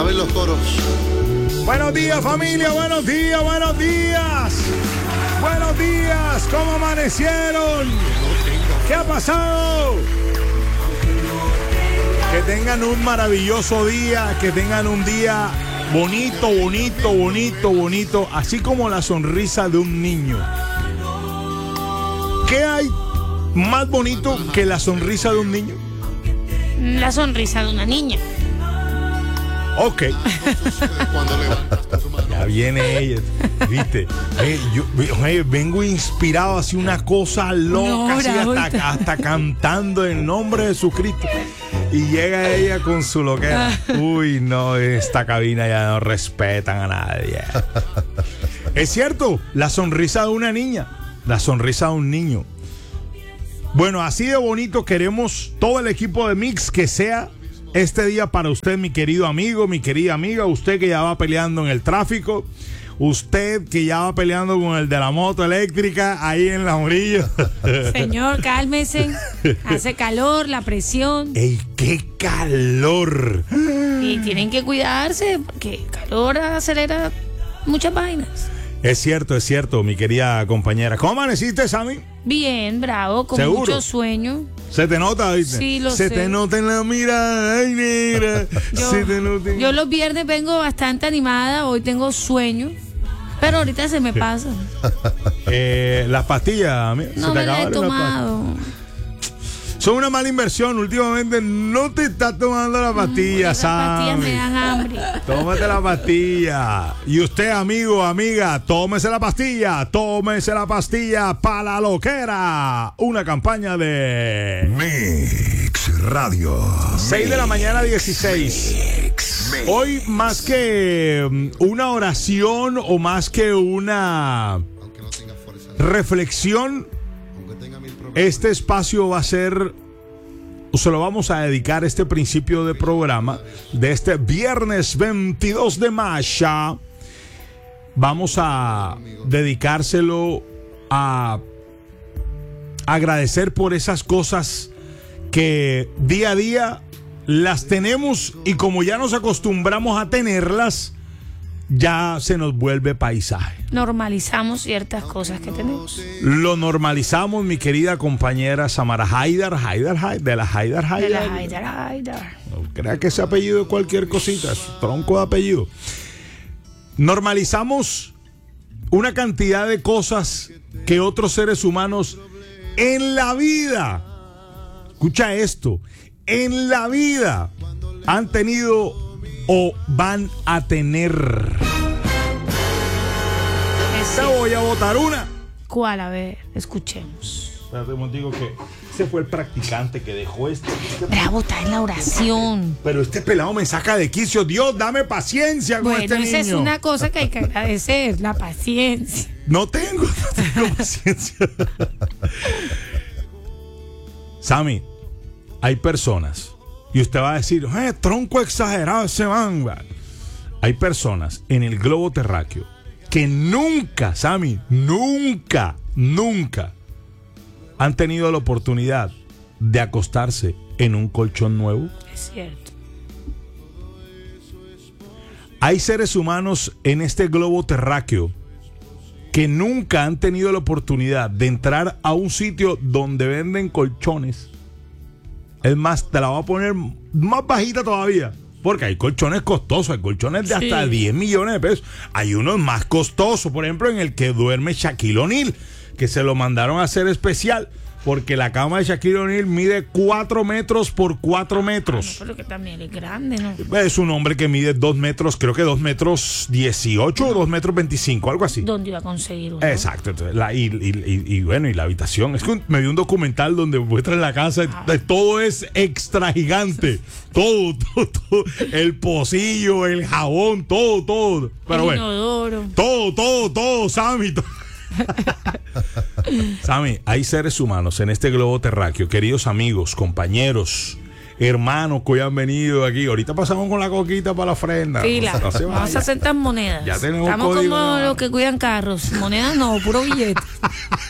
A ver los coros. Buenos días, familia, buenos días, buenos días. Buenos días, ¿cómo amanecieron? ¿Qué ha pasado? Que tengan un maravilloso día, que tengan un día bonito, bonito, bonito, bonito, así como la sonrisa de un niño. ¿Qué hay más bonito que la sonrisa de un niño? La sonrisa de una niña. Ok. Ya viene ella, ¿viste? Yo vengo inspirado así una cosa loca, No, así hasta cantando en nombre de Jesucristo. Y llega ella con su loquera. Uy, no, esta cabina ya no respetan a nadie. Es cierto, la sonrisa de una niña, la sonrisa de un niño. Bueno, así de bonito queremos todo el equipo de Mix que sea este día para usted, mi querido amigo, mi querida amiga, usted que ya va peleando en el tráfico, usted que ya va peleando con el de la moto eléctrica ahí en la orilla. Señor, cálmese. Hace calor, la presión. ¡Ey, qué calor! Y tienen que cuidarse porque el calor acelera muchas vainas. Es cierto, mi querida compañera. ¿Cómo amaneciste, Sammy? Bien, bravo, con ¿Seguro? mucho sueño. ¿Se te nota, viste? Sí, lo Se sé. te nota en la mirada, ay, negra. Se te nota. Yo los viernes vengo bastante animada, hoy tengo sueño, pero ahorita se me pasa. Las pastillas, No me las he tomado. Son una mala inversión. Últimamente no te estás tomando la pastilla, Las pastillas Sammy. me dan hambre. Tómate la pastilla. Y usted, amigo, amiga, tómese la pastilla. Tómese la pastilla para la loquera. Una campaña de Mix Radio. 6 de la mañana, 16. Hoy, más que una oración o más que una reflexión, este espacio va a ser, se lo vamos a dedicar este principio de programa de este viernes 22 de mayo. Vamos a dedicárselo a agradecer por esas cosas que día a día las tenemos y como ya nos acostumbramos a tenerlas, ya se nos vuelve paisaje. Normalizamos ciertas cosas que tenemos. Lo normalizamos, mi querida compañera Samara Haidar, de la Haidar. De la Haidar. No crea que ese apellido es cualquier cosita, es tronco de apellido. Normalizamos una cantidad de cosas que otros seres humanos en la vida, escucha esto, en la vida han tenido o van a tener. Te voy a botar una. ¿Cuál? A ver, escuchemos. Espérate, digo que ese fue el practicante que dejó esto. Bravo, está en la oración. Pero este pelado me saca de quicio. Dios, dame paciencia con Bueno, este niño. esa es una cosa que hay que agradecer, la paciencia. No tengo paciencia. Sammy, hay personas, y usted va a decir, tronco exagerado ese man. Hay personas en el globo terráqueo que nunca, Sammy, nunca han tenido la oportunidad de acostarse en un colchón nuevo. Es cierto. Hay seres humanos en este globo terráqueo que nunca han tenido la oportunidad de entrar a un sitio donde venden colchones. Es más, te la voy a poner más bajita todavía, porque hay colchones costosos, hay colchones de hasta 10 millones de pesos. Hay unos más costosos, por ejemplo, en el que duerme Shaquille O'Neal, que se lo mandaron a hacer especial, porque la cama de Shaquille O'Neal mide 4 metros por 4 metros. Pero que también es grande, ¿no? Es un hombre que mide 2 metros, creo que 2 metros 18 o 2 metros 25, algo así. ¿Dónde iba a conseguir uno? Exacto. Entonces, bueno, y la habitación. Es que me vi un documental donde muestran la casa. Todo es extra gigante. Todo. El pocillo, el jabón, todo. Pero el bueno. inodoro. Todo, Sammy. Sammy, hay seres humanos en este globo terráqueo, queridos amigos, compañeros, hermanos que hoy han venido aquí. Ahorita pasamos con la coquita para la ofrenda. Pila, No se vamos vaya. a sentar monedas. Ya tenemos Estamos código. como los que cuidan carros. Monedas no, puro billete.